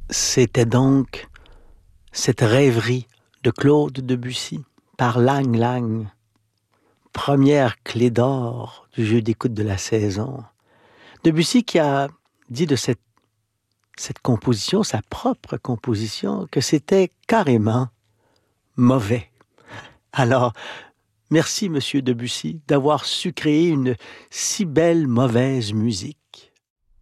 C'était donc cette rêverie de Claude Debussy par Lang Lang, première clé d'or du jeu d'écoute de la saison. Debussy qui a dit de cette composition, sa propre composition, que c'était carrément mauvais. Alors, merci Monsieur Debussy d'avoir su créer une si belle mauvaise musique.